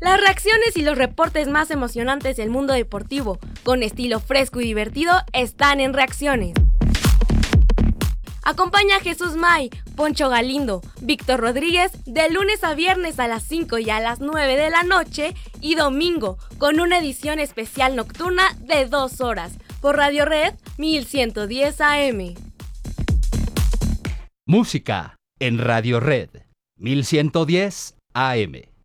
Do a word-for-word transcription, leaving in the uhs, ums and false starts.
Las reacciones y los reportes más emocionantes del mundo deportivo, con estilo fresco y divertido, están en Reacciones. Acompaña a Jesús May, Poncho Galindo, Víctor Rodríguez de lunes a viernes a las cinco y a las nueve de la noche y domingo con una edición especial nocturna de dos horas por Radio Red mil ciento diez A M. Música en Radio Red mil ciento diez A M.